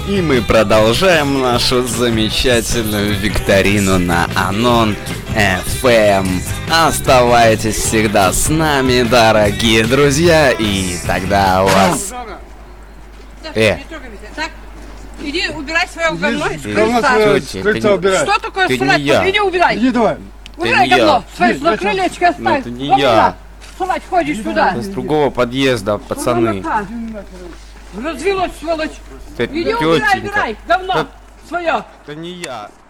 И мы продолжаем нашу замечательную викторину на Анон FM. Оставайтесь всегда с нами, дорогие друзья, и тогда у вас... Так, иди убирай свое говно из Крыльца убирай. Что такое Ты срать? не я. Иди убирай. Иди давай. Убирай не говно. я. Свое на крылечко оставь. это не я. Срать, ходишь сюда. С другого подъезда, пацаны. Развелось, сволочь. Ты Иди убирай, тётенька. убирай говно свое. Это не я.